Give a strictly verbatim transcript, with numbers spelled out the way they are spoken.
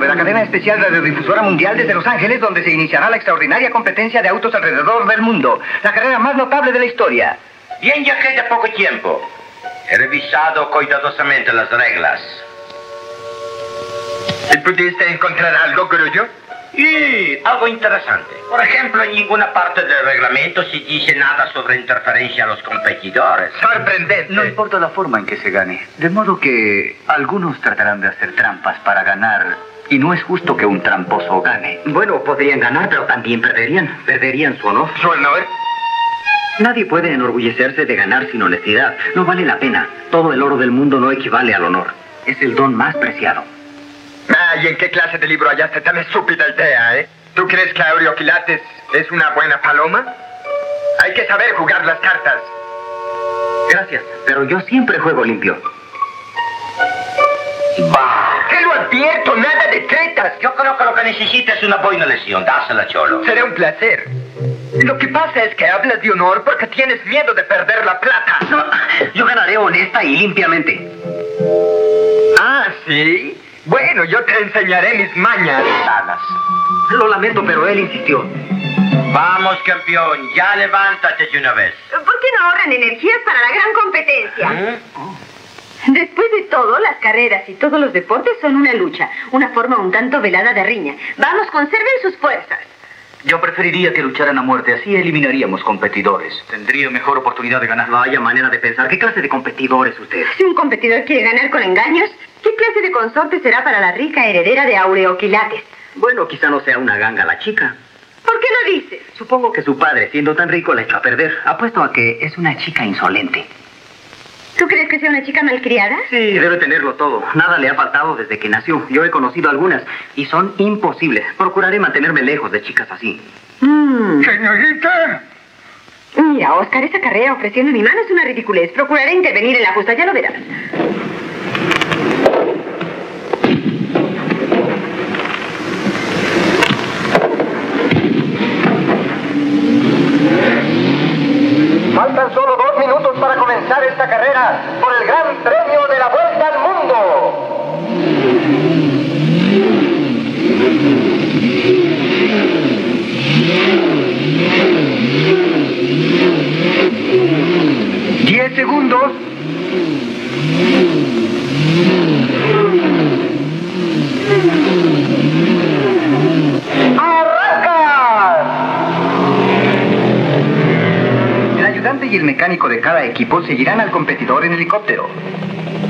de la cadena especial radiodifusora mundial desde Los Ángeles, donde se iniciará la extraordinaria competencia de autos alrededor del mundo. La carrera más notable de la historia. Bien, ya queda poco tiempo. He revisado cuidadosamente las reglas. ¿Y pudiste encontrar algo, Grullo? Y algo interesante. Por ejemplo, en ninguna parte del reglamento se dice nada sobre interferencia a los competidores. Sorprendente. No importa la forma en que se gane. De modo que algunos tratarán de hacer trampas para ganar. Y no es justo que un tramposo gane. Bueno, podrían ganar, pero también perderían. Perderían su honor. ¿Su honor? Nadie puede enorgullecerse de ganar sin honestidad. No vale la pena. Todo el oro del mundo no equivale al honor. Es el don más preciado. Ah, ¿y en qué clase de libro hallaste tan estúpida idea, eh? ¿Tú crees que Aureoquilates es una buena paloma? Hay que saber jugar las cartas. Gracias, pero yo siempre juego limpio. ¡Bah! ¡Te lo advierto! ¡Nada de tretas! Yo creo que lo que necesita es una buena lesión. Dásela, Cholo. Será un placer. Lo que pasa es que hablas de honor porque tienes miedo de perder la plata. No, yo ganaré honesta y limpiamente. Ah, ¿sí? Bueno, yo te enseñaré mis mañas. Alas. Lo lamento, pero él insistió. Vamos, campeón. Ya levántate de una vez. ¿Por qué no ahorran energías para la gran competencia? ¿Eh? Después de todo, las carreras y todos los deportes son una lucha, una forma un tanto velada de riña. Vamos, conserven sus fuerzas. Yo preferiría que lucharan a muerte. Así eliminaríamos competidores. Tendría mejor oportunidad de ganar. Vaya manera de pensar. ¿Qué clase de competidor es usted? Si un competidor quiere ganar con engaños, ¿qué clase de consorte será para la rica heredera de Aureoquilates? Bueno, quizá no sea una ganga la chica. ¿Por qué lo dices? Supongo que su padre, siendo tan rico, la echó a perder. Apuesto a que es una chica insolente. ¿Tú crees que sea una chica malcriada? Sí, debe tenerlo todo. Nada le ha faltado desde que nació. Yo he conocido algunas y son imposibles. Procuraré mantenerme lejos de chicas así. Mm. Señorita. Mira, Oscar, esa carrera ofreciendo mi mano es una ridiculez. Procuraré intervenir en la justa, ya lo verás. Faltan solo dos minutos para comenzar esta carrera por el Gran Premio de la Vuelta al Mundo. Diez segundos. El ayudante y el mecánico de cada equipo seguirán al competidor en helicóptero.